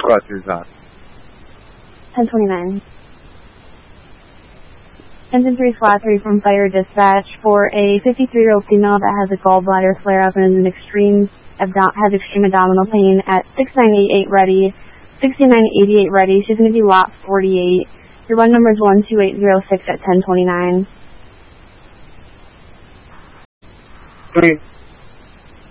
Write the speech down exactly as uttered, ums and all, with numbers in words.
squad three is on. ten twenty-nine. Engine three Squad three from Fire Dispatch for a fifty-three-year-old female that has a gallbladder flare-up and an extreme abdom- has extreme abdominal pain at six nine eight eight ready, sixty-nine eighty-eight ready. She's going to be lot forty-eight. Your run number is one two eight zero six at ten twenty-nine. Three.